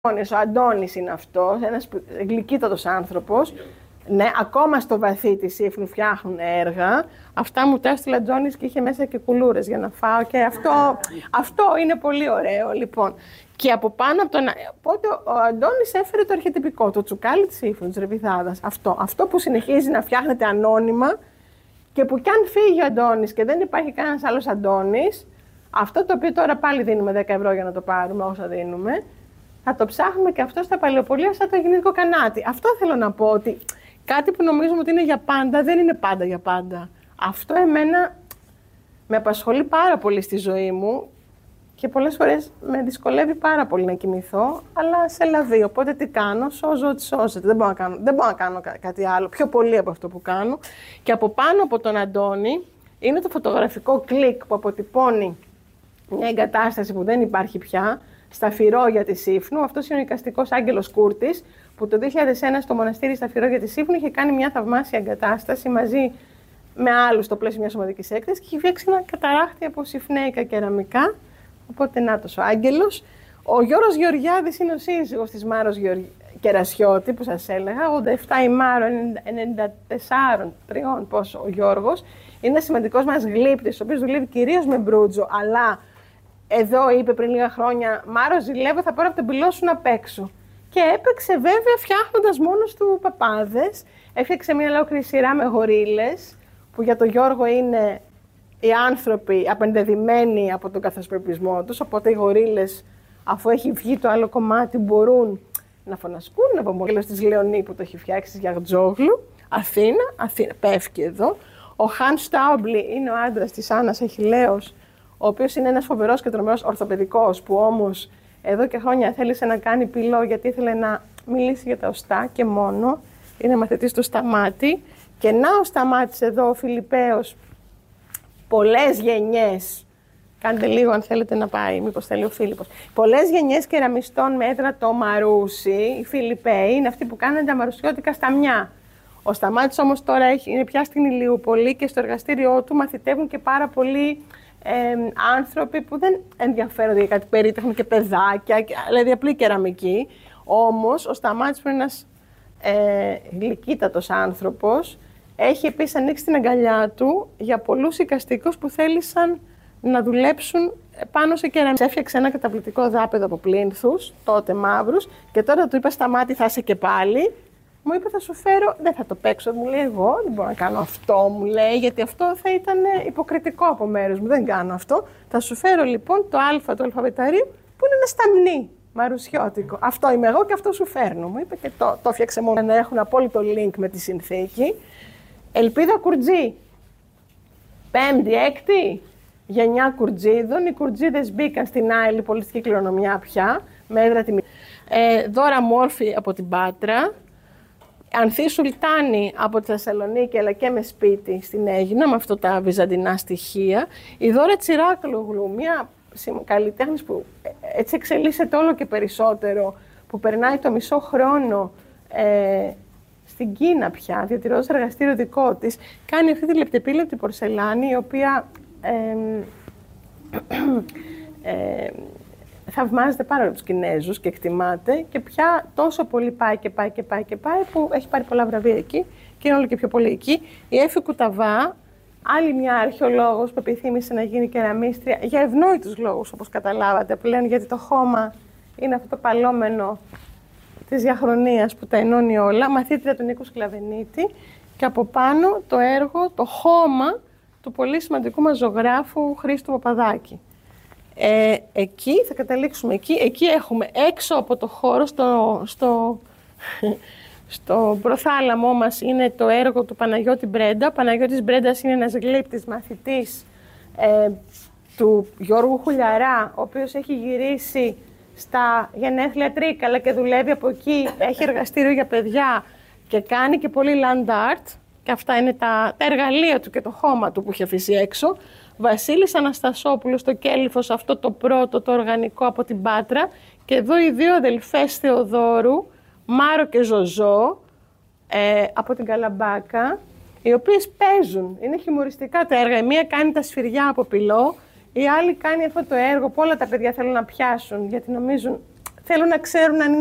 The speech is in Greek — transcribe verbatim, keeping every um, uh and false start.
Ο Αντώνης είναι αυτός, ένας γλυκύτατος άνθρωπος. Ναι, ακόμα στο βαθύ της Σύφνου φτιάχνουν έργα. Αυτά μου τα έστειλε ο Αντώνης και είχε μέσα και κουλούρες για να φάω και αυτό, αυτό είναι πολύ ωραίο, λοιπόν. Και από πάνω από τον... Οπότε ο Αντώνης έφερε το αρχετυπικό, το τσουκάλι της Σύφνου, της Ρεβιθάδας. Αυτό, αυτό που συνεχίζει να φτιάχνεται ανώνυμα και που κι αν φύγει ο Αντώνης και δεν υπάρχει κανένας άλλος Αντώνης, αυτό το οποίο τώρα πάλι δίνουμε δέκα ευρώ για να το πάρουμε, όσα δίνουμε, θα το ψάχνουμε και αυτό στα παλαιοπολία σαν το γεννητικό κανάτι. Αυτό θέλω να πω, ότι κάτι που νομίζουμε ότι είναι για πάντα, δεν είναι πάντα για πάντα. Αυτό εμένα με απασχολεί πάρα πολύ στη ζωή μου και πολλές φορές με δυσκολεύει πάρα πολύ να κοιμηθώ, αλλά σε λαβεί. Οπότε τι κάνω, σώζω ό,τι σώζεται. Δεν μπορώ να κάνω, δεν μπορώ να κάνω κά- κάτι άλλο, πιο πολύ από αυτό που κάνω. Και από πάνω από τον Αντώνη είναι το φωτογραφικό κλικ που αποτυπώνει μια εγκατάσταση που δεν υπάρχει πια, στα Φυρόγια της Σύφνου. Αυτός είναι ο εικαστικός Άγγελος Κούρτης, που το δύο χιλιάδες ένα στο μοναστήρι στα Φυρόγια της Σύφνου είχε κάνει μια θαυμάσια εγκατάσταση μαζί με άλλους στο πλαίσιο μιας ομαδικής έκθεσης και είχε φτιάξει ένα καταράχτη από συφνέικα κεραμικά. Οπότε νάτος ο Άγγελος. Ο Γιώργος Γεωργιάδης είναι ο σύζυγος της Μάρος Γεωργ... Κερασιώτη, που σας έλεγα. ογδόντα επτά η Μάρο, ενενήντα τέσσερα, τριών πόσο ο Γιώργος. Είναι ένας σημαντικός μας γλύπτης, ο οποίος δουλεύει κυρίως με μπρούτζο, αλλά εδώ είπε πριν λίγα χρόνια, Μάρο, ζηλεύω, θα πάρω από τον πυλό σου να παίξω. Και έπαιξε βέβαια φτιάχνοντας μόνος του παπάδες. Έφτιαξε μια ολόκληρη σειρά με γορίλες, που για τον Γιώργο είναι οι άνθρωποι απεντεδειμένοι από τον καθασπρεπισμό τους. Οπότε οι γορίλες, αφού έχει βγει το άλλο κομμάτι, μπορούν να φωνασκούν από μογέλος της Λεωνή που το έχει φτιάξει για Γιαγτζόγλου. Αθήνα, Αθήνα, πέφτει εδώ. Ο Χαν Στάουμπλι είναι ο άντρας της Άννας Αχιλλέως, ο οποίος είναι ένας φοβερός και τρομερός ορθοπαιδικός, που όμως εδώ και χρόνια θέλησε να κάνει πυλό γιατί ήθελε να μιλήσει για τα οστά και μόνο. Είναι μαθητής του Σταμάτη. Και να ο Σταμάτης εδώ, ο Φιλιππέος, πολλές γενιές. Κάντε λίγο αν θέλετε να πάει, μήπως θέλει ο Φίλιππος. Πολλές γενιές κεραμιστών με έδρα το Μαρούσι, οι Φιλιππέοι, είναι αυτοί που κάνουν τα μαρουσιώτικα σταμιά. Ο Σταμάτης όμως τώρα έχει, είναι πια στην Ηλιούπολη και στο εργαστήριό του μαθητεύουν και πάρα πολλοί ε, άνθρωποι που δεν ενδιαφέρονται για κάτι περίτεχνο και παιδάκια, και, δηλαδή απλή κεραμική. Όμως ο Σταμάτης που είναι ένας ε, γλυκύτατος άνθρωπος, έχει επίσης ανοίξει την αγκαλιά του για πολλούς εικαστικούς που θέλησαν να δουλέψουν πάνω σε κεραμική. Έφτιαξε ένα καταπληκτικό δάπεδο από πλήνθους, τότε μαύρους, και τώρα του είπα Σταμάτη, θα είσαι και πάλι. Μου είπε θα σου φέρω, δεν θα το παίξω, μου λέει εγώ, δεν μπορώ να κάνω αυτό, μου λέει, γιατί αυτό θα ήταν υποκριτικό από μέρους μου, δεν κάνω αυτό. Θα σου φέρω λοιπόν το α του αλφαβηταρίου που είναι ένα σταμνί μαρουσιώτικο. Αυτό είμαι εγώ και αυτό σου φέρνω, μου είπε, και το, το φτιάξε μόνο να έχουν απόλυτο link με τη συνθήκη. Ελπίδα Κουρτζή, πέμπτη, έκτη γενιά Κουρτζίδων. Οι Κουρτζίδες μπήκαν στην άειλη πολιτιστική κληρονομιά πια, με έδρα τη ε, Δώρα Μόρφη από την Πάτρα, Ανθή Σουλτάνη από τη Θεσσαλονίκη, αλλά και με σπίτι στην Αίγινα, με αυτά τα βυζαντινά στοιχεία. Η Δώρα Τσιράκλογλου, μια καλλιτέχνης που έτσι εξελίσσεται όλο και περισσότερο, που περνάει το μισό χρόνο ε, στην Κίνα πια, διατηρώντας εργαστήριο δικό της, κάνει αυτή τη λεπτεπίλεπτη πορσελάνη, η οποία ε, ε, θαυμάζεται πάρα από τους Κινέζους και εκτιμάται, και πια τόσο πολύ πάει και πάει και πάει και πάει, που έχει πάρει πολλά βραβεία εκεί και είναι όλο και πιο πολύ εκεί. Η Έφη Κουταβά, άλλη μια αρχαιολόγος που επιθύμησε να γίνει κεραμίστρια, για ευνόητους λόγους όπως καταλάβατε πλέον, γιατί το χώμα είναι αυτό το παλόμενο της διαχρονίας που τα ενώνει όλα, μαθήτρια του Νίκου Σκλαβενίτη, και από πάνω το έργο, το χώμα του πολύ σημαντικού μας ζωγράφου Χρήστου Παπαδάκη. Ε, εκεί θα καταλήξουμε, εκεί, εκεί έχουμε έξω από το χώρο, στο, στο, στο προθάλαμό μας είναι το έργο του Παναγιώτη Μπρέντα. Ο Παναγιώτης Μπρέντας είναι ένας γλύπτης μαθητής ε, του Γιώργου Χουλιαρά, ο οποίος έχει γυρίσει στα γενέθλια Τρίκαλα και δουλεύει από εκεί, έχει εργαστήριο για παιδιά και κάνει και πολύ land art, και αυτά είναι τα, τα εργαλεία του και το χώμα του που έχει αφήσει έξω. Βασίλης Αναστασόπουλος στο Κέλυφος, αυτό το πρώτο, το οργανικό από την Πάτρα, και εδώ οι δύο αδελφές Θεοδόρου, Μάρο και Ζωζό, ε, από την Καλαμπάκα, οι οποίες παίζουν, είναι χιουμοριστικά τα έργα. Η μία κάνει τα σφυριά από πυλό, η άλλη κάνει αυτό το έργο που όλα τα παιδιά θέλουν να πιάσουν, γιατί νομίζουν θέλουν να ξέρουν αν